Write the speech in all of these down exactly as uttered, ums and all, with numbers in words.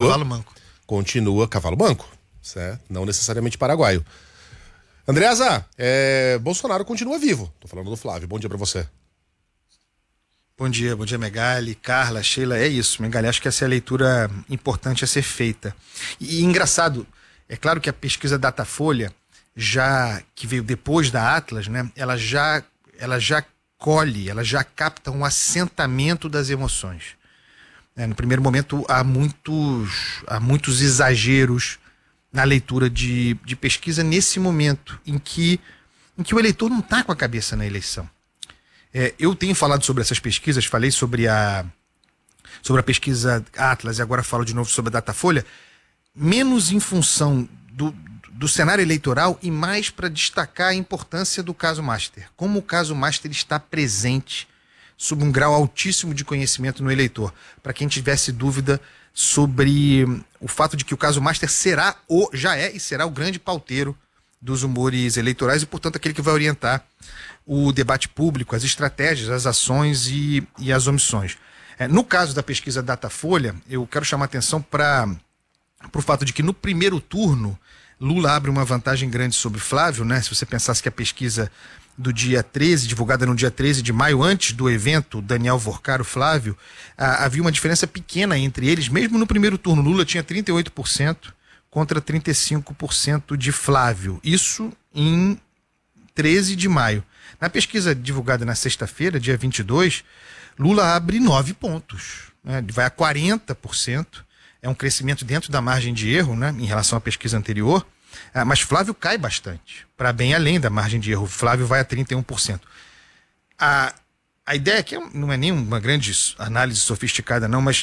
Cavalo manco. Continua cavalo manco, certo? Não necessariamente paraguaio. Andreasa, é, Bolsonaro continua vivo. Tô falando do Flávio. Bom dia pra você. Bom dia, bom dia Megali, Carla, Sheila, é isso, Megali, acho que essa é a leitura importante a ser feita. E, e engraçado, é claro que a pesquisa Datafolha, já, que veio depois da Atlas, né, ela já, ela já colhe, ela já capta um assentamento das emoções. É, no primeiro momento há muitos, há muitos exageros na leitura de, de pesquisa nesse momento em que, em que o eleitor não está com a cabeça na eleição. É, eu tenho falado sobre essas pesquisas, falei sobre a, sobre a pesquisa Atlas e agora falo de novo sobre a Datafolha, menos em função do, do cenário eleitoral e mais para destacar a importância do caso Master. Como o caso Master está presente sob um grau altíssimo de conhecimento no eleitor. Para quem tivesse dúvida sobre o fato de que o caso Master será, o, já é e será o grande pauteiro dos humores eleitorais e, portanto, aquele que vai orientar o debate público, as estratégias, as ações e, e as omissões. É, no caso da pesquisa Datafolha, eu quero chamar atenção para o fato de que no primeiro turno, Lula abre uma vantagem grande sobre Flávio, né? Se você pensasse que a pesquisa do dia treze, divulgada no dia treze de maio, antes do evento, Daniel Vorcaro, Flávio, ah, havia uma diferença pequena entre eles, mesmo no primeiro turno. Lula tinha trinta e oito por cento contra trinta e cinco por cento de Flávio. Isso em treze de maio. Na pesquisa divulgada na sexta-feira, dia vinte e dois, Lula abre nove pontos, né? Vai a quarenta por cento. É um crescimento dentro da margem de erro, né, em relação à pesquisa anterior. Ah, mas Flávio cai bastante, para bem além da margem de erro. Flávio vai a trinta e um por cento. A, a ideia aqui não é nem uma grande análise sofisticada, não, mas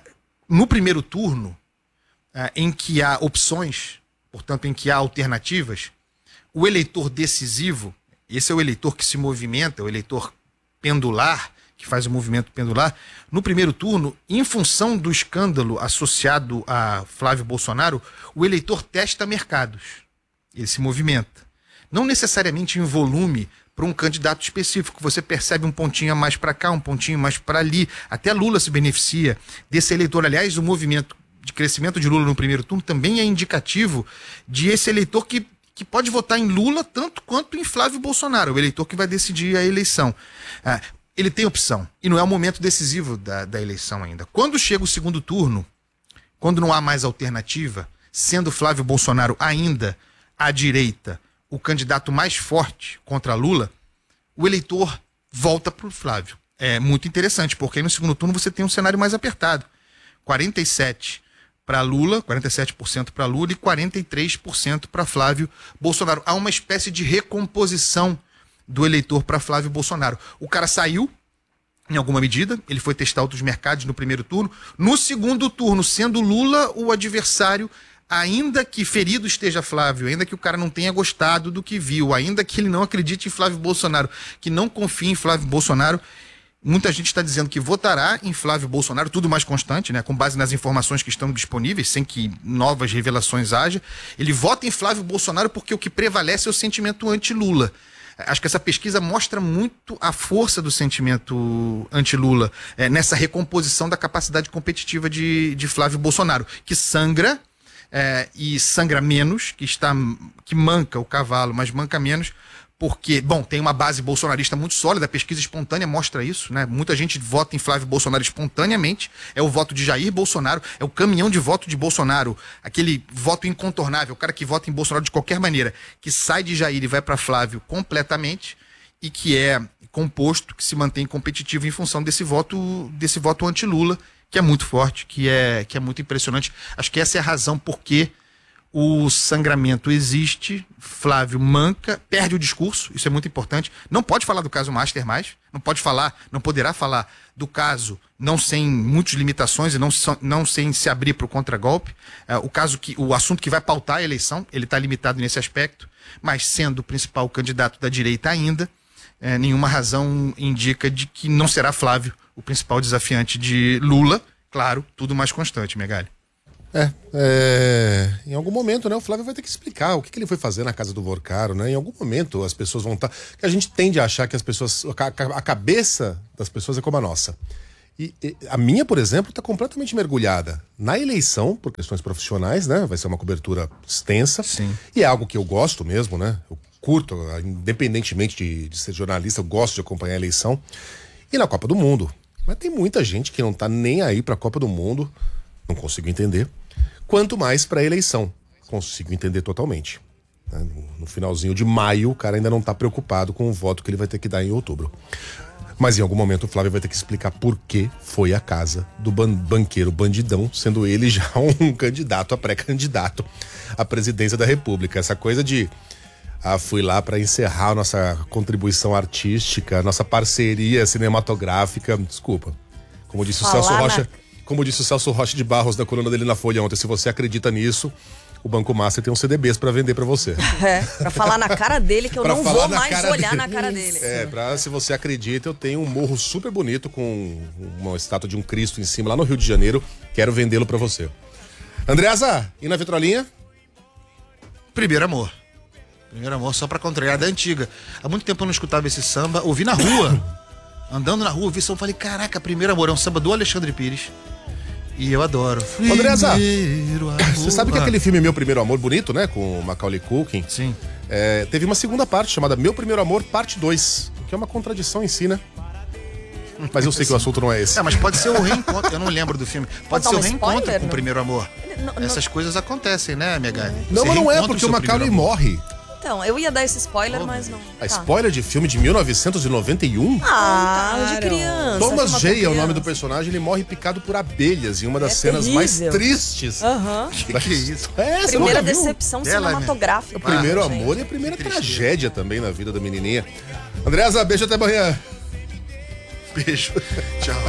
no primeiro turno, ah, em que há opções, portanto, em que há alternativas, o eleitor decisivo, esse é o eleitor que se movimenta, o eleitor pendular, que faz o movimento pendular, no primeiro turno, em função do escândalo associado a Flávio Bolsonaro, o eleitor testa mercados. Ele se movimenta. Não necessariamente em volume para um candidato específico. Você percebe um pontinho a mais para cá, um pontinho mais para ali. Até Lula se beneficia desse eleitor. Aliás, o movimento de crescimento de Lula no primeiro turno também é indicativo de esse eleitor que que pode votar em Lula tanto quanto em Flávio Bolsonaro, o eleitor que vai decidir a eleição. Ah, ele tem opção, e não é o momento decisivo da, da eleição ainda. Quando chega o segundo turno, quando não há mais alternativa, sendo Flávio Bolsonaro ainda à direita o candidato mais forte contra Lula, o eleitor volta para o Flávio. É muito interessante, porque aí no segundo turno você tem um cenário mais apertado. quarenta e sete por cento para Lula, quarenta e sete por cento para Lula e quarenta e três por cento para Flávio Bolsonaro. Há uma espécie de recomposição do eleitor para Flávio Bolsonaro. O cara saiu, em alguma medida, ele foi testar outros mercados no primeiro turno. No segundo turno, sendo Lula o adversário, ainda que ferido esteja Flávio, ainda que o cara não tenha gostado do que viu, ainda que ele não acredite em Flávio Bolsonaro, que não confie em Flávio Bolsonaro, muita gente está dizendo que votará em Flávio Bolsonaro, tudo mais constante, né, com base nas informações que estão disponíveis, sem que novas revelações haja. Ele vota em Flávio Bolsonaro porque o que prevalece é o sentimento anti-Lula. Acho que essa pesquisa mostra muito a força do sentimento anti-Lula, é, nessa recomposição da capacidade competitiva de, de Flávio Bolsonaro, que sangra é, e sangra menos, que, está, que manca o cavalo, mas manca menos, porque, bom, tem uma base bolsonarista muito sólida, a pesquisa espontânea mostra isso, né? Muita gente vota em Flávio Bolsonaro espontaneamente, é o voto de Jair Bolsonaro, é o caminhão de voto de Bolsonaro, aquele voto incontornável, o cara que vota em Bolsonaro de qualquer maneira, que sai de Jair e vai para Flávio completamente e que é composto, que se mantém competitivo em função desse voto, desse voto anti-Lula, que é muito forte, que é, que é muito impressionante. Acho que essa é a razão por que o sangramento existe, Flávio manca, perde o discurso, isso é muito importante. Não pode falar do caso Master mais, não pode falar, não poderá falar do caso não sem muitas limitações e não, não sem se abrir para o contragolpe. É, o caso que, o assunto que vai pautar a eleição, ele está limitado nesse aspecto, mas sendo o principal candidato da direita ainda, é, nenhuma razão indica de que não será Flávio o principal desafiante de Lula, claro, tudo mais constante, Megali. É, é, em algum momento, né, o Flávio vai ter que explicar o que, que ele foi fazer na casa do Vorcaro, né? Em algum momento as pessoas vão estar... Tá, a gente tende a achar que as pessoas... A, a cabeça das pessoas é como a nossa. E, e a minha, por exemplo, está completamente mergulhada na eleição, por questões profissionais, né? Vai ser uma cobertura extensa. Sim. E é algo que eu gosto mesmo, né? Eu curto, independentemente de, de ser jornalista, eu gosto de acompanhar a eleição. E na Copa do Mundo. Mas tem muita gente que não tá nem aí pra Copa do Mundo, não consigo entender. Quanto mais pra eleição, consigo entender totalmente. No finalzinho de maio, o cara ainda não tá preocupado com o voto que ele vai ter que dar em outubro. Mas em algum momento o Flávio vai ter que explicar por que foi a casa do ban- banqueiro bandidão, sendo ele já um candidato a pré-candidato à presidência da República. Essa coisa de, ah, fui lá para encerrar a nossa contribuição artística, nossa parceria cinematográfica. Desculpa. Como disse o Celso Rocha, como disse o Celso Rocha de Barros na coluna dele na Folha ontem, se você acredita nisso, o Banco Master tem uns C D Bs pra vender pra você. É, pra falar na cara dele que eu Pra não falar vou na mais cara olhar dele. na cara dele. É, pra, se você acredita, eu tenho um morro super bonito com uma estátua de um Cristo em cima lá no Rio de Janeiro. Quero vendê-lo pra você. Andreasa, e na vitrolinha? Primeiro Amor. Primeiro Amor, só pra contrariar, da antiga. Há muito tempo eu não escutava esse samba, ouvi na rua. Andando na rua, ouvi samba, falei, caraca, Primeiro Amor, é um samba do Alexandre Pires. E eu adoro. Andreasa, Primeiro Amor. você sabe que aquele filme Meu Primeiro Amor, bonito, né? Com o Macaulay Culkin. Sim. É, teve uma segunda parte chamada Meu Primeiro Amor, parte dois. Que é uma contradição em si, né? Mas eu sei que o assunto não é esse. É, mas pode ser o reencontro, eu não lembro do filme. Pode Pode ser o dar um reencontro spoiler, com o não? Primeiro Amor. Não, não- Essas coisas acontecem, né, Megali? Não, Você mas não é, reencontra porque seu o Macaulay primeiro amor. morre. Então, eu ia dar esse spoiler, Oh, mas não. A Tá. spoiler de filme de mil novecentos e noventa e um? Ah, de Contaram. criança. Thomas filma J. com é o nome do criança. personagem, ele morre picado por abelhas em uma das É cenas mais terrível. tristes. Aham. Que que é isso? É, você Primeira nunca viu? decepção Ela, né? cinematográfica. O primeiro Ah, gente. amor e a primeira Que tristeza. tragédia também na vida da menininha. Andreasa, beijo até amanhã. Beijo. Tchau.